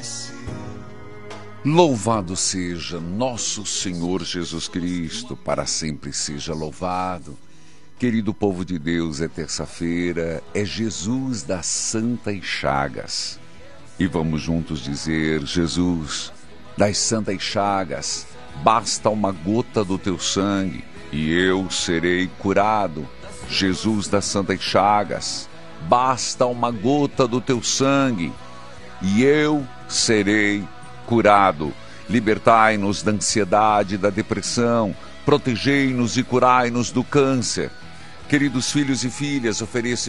Louvado seja nosso Senhor Jesus Cristo, para sempre seja louvado. Querido povo de Deus, é terça-feira, é Jesus das Santas Chagas. E vamos juntos dizer: Jesus, das Santas Chagas, basta uma gota do teu sangue e eu serei curado. Jesus das Santas Chagas, basta uma gota do teu sangue e eu serei curado. Libertai-nos da ansiedade, da depressão, protegei-nos e curai-nos do câncer. Queridos filhos e filhas, ofereço